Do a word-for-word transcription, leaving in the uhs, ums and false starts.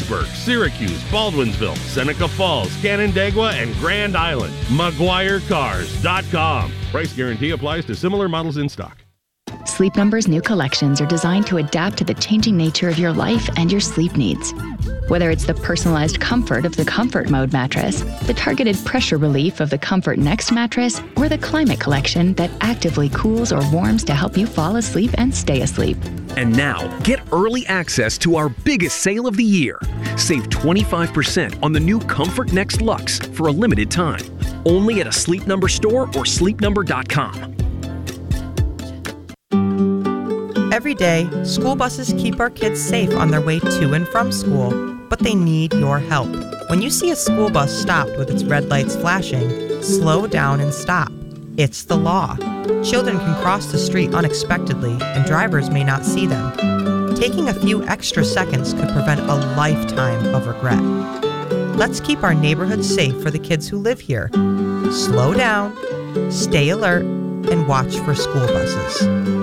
Plattsburgh, Syracuse, Baldwinsville, Seneca Falls, Canandaigua, and Grand Island. Maguire Cars dot com. Price guarantee applies to similar models in stock. Sleep Number's new collections are designed to adapt to the changing nature of your life and your sleep needs. Whether it's the personalized comfort of the Comfort Mode mattress, the targeted pressure relief of the Comfort Next mattress, or the Climate Collection that actively cools or warms to help you fall asleep and stay asleep. And now, get early access to our biggest sale of the year. Save twenty-five percent on the new Comfort Next Luxe for a limited time. Only at a Sleep Number store or sleep number dot com. Every day, school buses keep our kids safe on their way to and from school, but they need your help. When you see a school bus stopped with its red lights flashing, slow down and stop. It's the law. Children can cross the street unexpectedly, and drivers may not see them. Taking a few extra seconds could prevent a lifetime of regret. Let's keep our neighborhoods safe for the kids who live here. Slow down, stay alert, and watch for school buses.